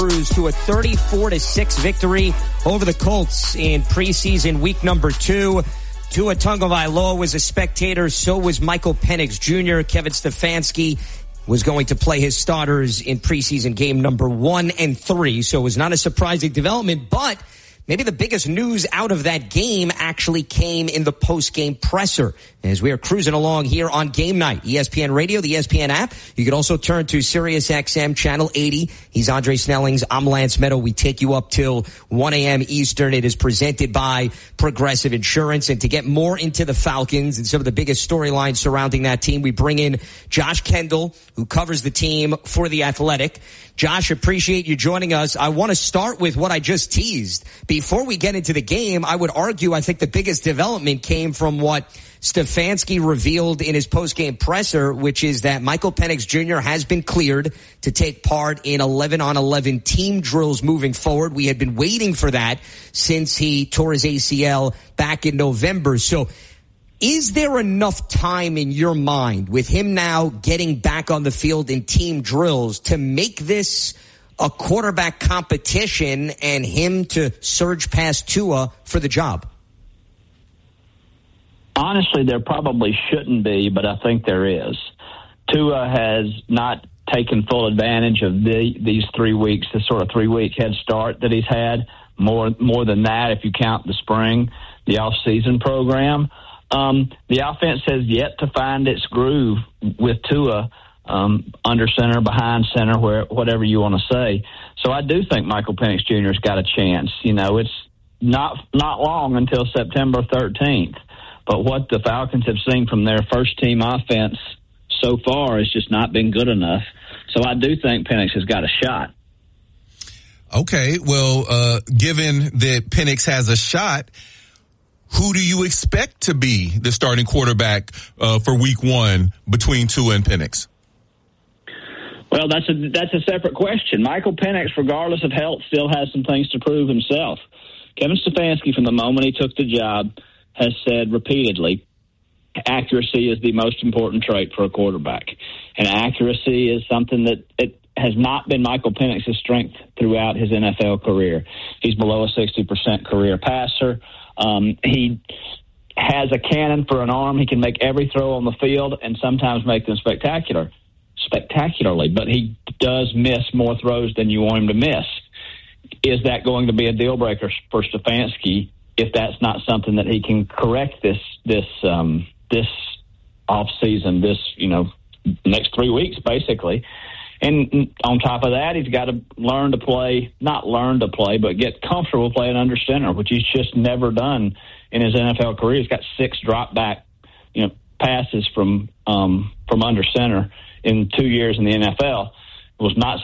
Cruise to a 34-6 victory over the Colts in preseason week number 2. Tua Tagovailoa was a spectator. So was Michael Penix Jr. Kevin Stefanski was going to play his starters in preseason game number 1 and 3. So it was not a surprising development, but maybe the biggest news out of that game actually came in the post-game presser. As we are cruising along here on Game Night, ESPN Radio, the ESPN app. You can also turn to SiriusXM Channel 80. He's Andre Snellings. I'm Lance Meadow. We take you up till 1 a.m. Eastern. It is presented by Progressive Insurance. And to get more into the Falcons and some of the biggest storylines surrounding that team, we bring in Josh Kendall, who covers the team for The Athletic. Josh, appreciate you joining us. I want to start with what I just teased. Before we get into the game, I would argue I think the biggest development came from what Stefanski revealed in his post-game presser, which is that Michael Penix Jr. has been cleared to take part in 11-on-11 team drills moving forward. We had been waiting for that since he tore his ACL back in November. So is there enough time in your mind with him now getting back on the field in team drills to make this a quarterback competition and him to surge past Tua for the job? Honestly, there probably shouldn't be, but I think there is. Tua has not taken full advantage of these 3 weeks, the sort of 3-week head start that he's had. More than that, if you count the spring, the off-season program. The offense has yet to find its groove with Tua under center, behind center, whatever you want to say. So I do think Michael Penix Jr. has got a chance. You know, it's not long until September 13th. But what the Falcons have seen from their first-team offense so far has just not been good enough. So I do think Penix has got a shot. Okay, well, given that Penix has a shot, who do you expect to be the starting quarterback for Week 1 between Tua and Penix? Well, that's a separate question. Michael Penix, regardless of health, still has some things to prove himself. Kevin Stefanski, from the moment he took the job, has said repeatedly, accuracy is the most important trait for a quarterback. And accuracy is something that it has not been Michael Penix's strength throughout his NFL career. He's below a 60% career passer. He has a cannon for an arm. He can make every throw on the field and sometimes make them spectacularly, but he does miss more throws than you want him to miss. Is that going to be a deal breaker for Stefanski if that's not something that he can correct this off season, next 3 weeks basically? And on top of that, he's got to but get comfortable playing under center, which he's just never done in his NFL career. He's got 6 drop back, passes from under center in 2 years in the NFL. It was not